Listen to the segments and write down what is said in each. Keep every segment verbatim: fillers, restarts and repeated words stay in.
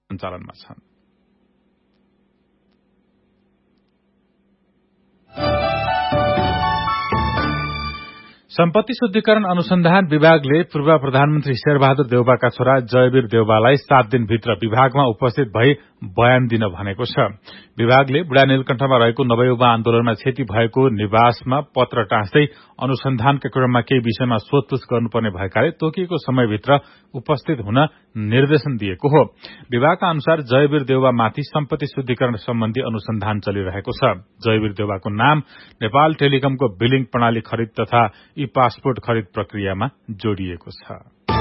सञ्चालनमा छन्। सम्पत्ति शुद्धिकरण अनुसन्धान विभागले पूर्व प्रधानमन्त्री शेरबहादुर देउवाका छोरा जयवीर देउवालाई सात दिनभित्र विभागमा उपस्थित भई बयान दिन भनेको छ। विभागले बुढा नीलकण्ठमा रहेको नवयुवा आन्दोलनमा क्षति भएको निवासमा पत्र टाँस्दै अनुसन्धानका क्रममा केही विषयमा सोधपूछ गर्नुपर्ने भएकाले तोकिएको समयभित्र उपस्थित हुन निर्देशन दिएको हो। विभागका अनुसार जयवीर देउवामाथि सम्पत्ति शुद्धिकरण सम्बन्धी अनुसन्धान चलिरहेको छ। जयवीर देउवाको नाम नेपाल टेलिकमको बिलिङ प्रणाली खरिद तथा ई पासपोर्ट खरिद प्रक्रियामा जोडिएको छ।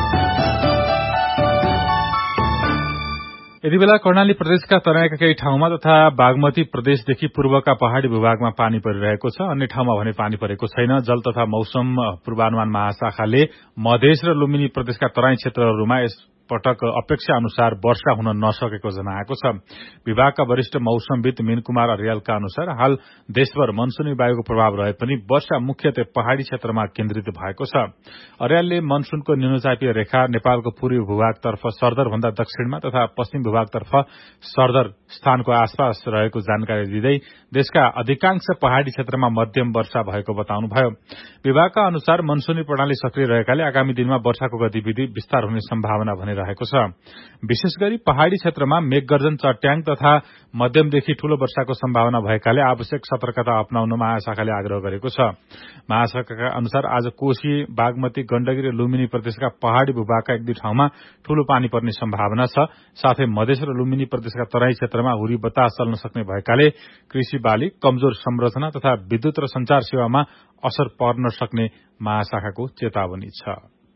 यति बेला कर्णाली प्रदेशका तराईका केही ठाउँमा तथा बागमती प्रदेशदेखि पूर्वका पहाड़ी भूभागमा पानी परिरहेको छ। अन्य ठाउँमा भने पानी परेको छैन। जल तथा मौसम पूर्वानुमान महाशाखाले मधेस र लुम्बिनी प्रदेशका तराई क्षेत्रहरूमा यस पटक अपेक्षा अनुसार वर्षा हुन नसकेको जनाएको छ। विभागका वरिष्ठ मौसमविद मीन कुमार अर्यालका अनुसार हाल देशभर मनसूनी वायुको प्रभाव रहे पनि वर्षा मुख्यतः पहाड़ी क्षेत्रमा केन्द्रित भएको छ। अर्यालले मनसूनको न्यूनचापीय रेखा नेपालको पूर्वी भूभागतर्फ सरदर भन्दा दक्षिणमा तथा पश्चिम भूभागतर्फ सरदर स्थानको आसपास रहेको जानकारी दिँदै देशका अधिकांश पहाड़ी क्षेत्रमा मध्यम वर्षा भएको बताउनुभयो। विभागका अनुसार मनसूनी प्रणाली सक्रिय रहेकाले आगामी दिनमा वर्षाको गतिविधि विस्तार हुने सम्भावना भने रहेको छ। विशेष गरी पहाड़ी क्षेत्रमा मेघगर्जन, चट्याङ तथा मध्यमदेखि ठूलो वर्षाको सम्भावना भएकाले आवश्यक सतर्कता अपनाउन महाशाखाले आग्रह गरेको छ। महाशाखाका अनुसार आज कोशी, बागमती, गण्डकी र लुम्बिनी प्रदेशका पहाड़ी भूभागका एक दुई ठाउँमा ठूलो पानी पर्ने सम्भावना छ। साथै मधेस र लुम्बिनी प्रदेशका तराई क्षेत्रमा हुरी बतास चल्न सक्ने भएकाले कृषि बाली, कमजोर संरचना तथा विद्युत र संचार सेवामा असर पर्न सक्ने महाशाखाको चेतावनी छ।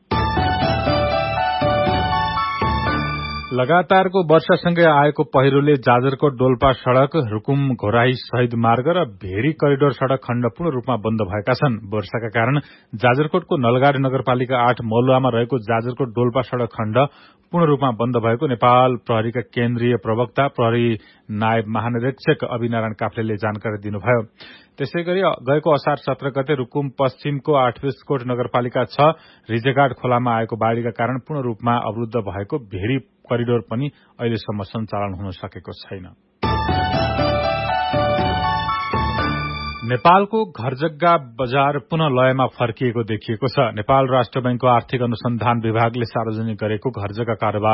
लगातारको वर्षासँगै आएको पहिरोले जाजरकोट डोल्पा सड़क, रुकुम घोराही शहीद मार्ग र भेरी करिडोर सड़क खण्ड पूर्ण रूपमा बन्द भएका छन्। वर्षाका कारण जाजरकोटको नलगाडी नगरपालिका आठ मौलुवामा रहेको जाजरकोट डोल्पा सड़क खण्ड पूर्ण रूपमा बन्द भएको नेपाल प्रहरीका केन्द्रीय प्रवक्ता प्रहरी नायब महानिरीक्षक अभिनारायण काफ्लेले जानकारी दिनुभयो। त्यसैगरी गएको असार सत्र गते रुकुम पश्चिमको आठवेशकोट नगरपालिका छ रिजेघाट खोलामा आएको बाढ़ीका कारण पूर्ण रूपमा अवरूद्ध भएको भेरी करिडोर पनि अहिलेसम्म सञ्चालन हुन सकेको छैन। नेपालको घरजग्गा बजार पुनः लयमा फर्किएको देखिएको छ। नेपाल राष्ट्र बैंकको आर्थिक अनुसन्धान विभागले सार्वजनिक गरेको घरजग्गा कारोबार